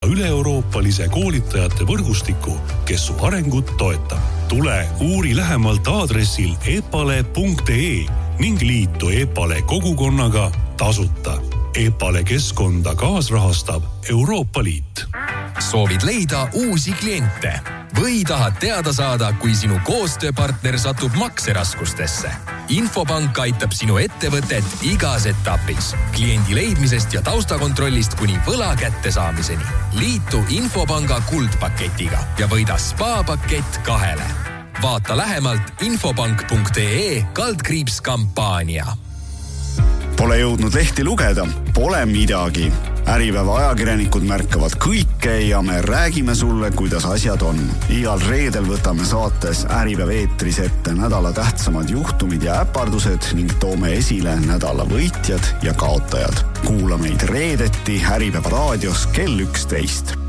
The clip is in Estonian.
üle-euroopalise koolitajate võrgustiku, kes su arengut toetab. Tule uuri lähemalt aadressil epale.ee ning liitu Epale kogukonnaga tasuta. Epale keskkonda kaasrahastab Euroopa Liit. Soovid leida uusi kliente või tahad teada saada, kui sinu koostööpartner satub makseraskustesse? Infopank aitab sinu ettevõtet igas etapis. Kliendi leidmisest ja taustakontrollist kuni võla kättesaamiseni. Liitu Infopanga kuldpaketiga ja võida SPA-pakett 2. Vaata lähemalt infopank.ee/kampaania. Pole jõudnud lehti lugeda? Pole midagi. Äripäeva ajakirjanikud märkavad kõike ja me räägime sulle, kuidas asjad on. Igal reedel võtame saates Äripäev eetris ette nädala tähtsamad juhtumid ja äpardused ning toome esile nädala võitjad ja kaotajad. Kuula meid reedeti Äripäeva raadios kell 11.